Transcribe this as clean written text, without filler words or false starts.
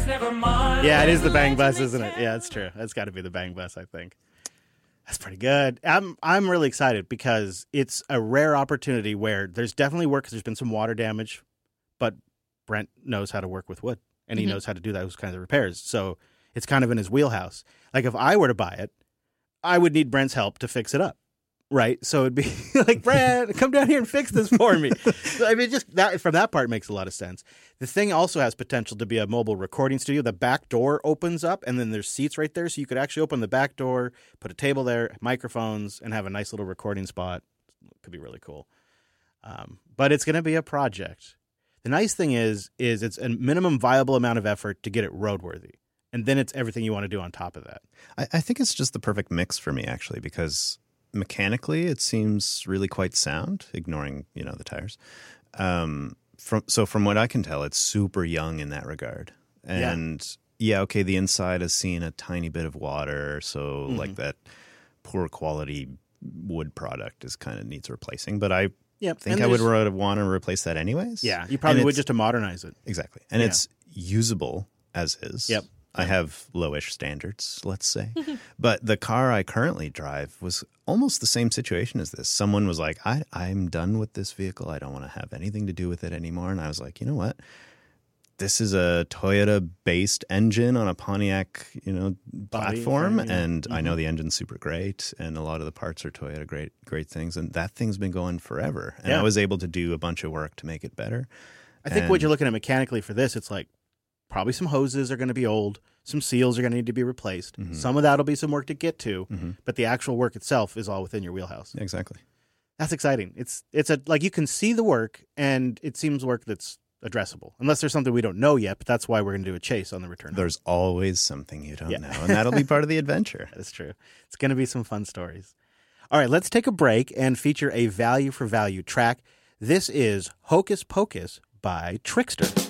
Yeah, it is the Bang Bus, isn't it? Yeah, it's true. That's got to be the Bang Bus, I think. That's pretty good. I'm really excited because it's a rare opportunity where there's definitely work because there's been some water damage, but Brent knows how to work with wood, and he knows how to do those kinds of repairs. So it's kind of in his wheelhouse. Like if I were to buy it, I would need Brent's help to fix it up. Right. So it'd be like, Brent, come down here and fix this for me. I mean, just that from that part makes a lot of sense. The thing also has potential to be a mobile recording studio. The back door opens up and then there's seats right there. So you could actually open the back door, put a table there, microphones, and have a nice little recording spot. Could be really cool. But it's going to be a project. The nice thing is it's a minimum viable amount of effort to get it roadworthy. And then it's everything you want to do on top of that. I think it's just the perfect mix for me, actually, because mechanically it seems really quite sound, ignoring, the tires. From what I can tell, it's super young in that regard. And okay, the inside has seen a tiny bit of water, so like that poor quality wood product is kind of needs replacing. But I think I would want to replace that anyways. Yeah, you probably would just to modernize it. Exactly. And it's usable as is. Yep. I have lowish standards, let's say. But the car I currently drive was almost the same situation as this. Someone was like, I'm done with this vehicle. I don't want to have anything to do with it anymore. And I was like, you know what? This is a Toyota-based engine on a Pontiac, platform. And I know the engine's super great. And a lot of the parts are Toyota great things. And that thing's been going forever. And I was able to do a bunch of work to make it better. I think what you're looking at mechanically for this, it's like, probably some hoses are going to be old. Some seals are going to need to be replaced. Some of that will be some work to get to, but the actual work itself is all within your wheelhouse. Exactly. That's exciting. It's like you can see the work, and it seems work that's addressable. Unless there's something we don't know yet, but that's why we're going to do a chase on the return. There's always something you don't know, and that'll be part of the adventure. That's true. It's going to be some fun stories. All right, let's take a break and feature a value for value track. This is Hocus Pocus by Trixter.